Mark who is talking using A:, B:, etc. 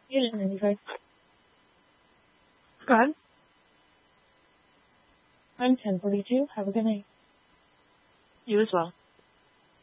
A: 895.
B: Go ahead.
A: I'm 1042. Have a good night.
B: You as well.